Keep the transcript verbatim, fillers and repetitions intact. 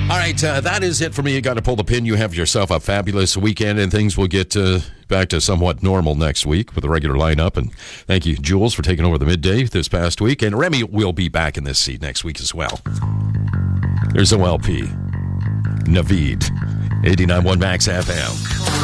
All right, uh, that is it for me. You got to pull the pin. You have yourself a fabulous weekend, and things will get uh, back to somewhat normal next week with a regular lineup. And thank you, Jules, for taking over the midday this past week. And Remy will be back in this seat next week as well. There's O L P. Naveed, eighty-nine point one Max F M.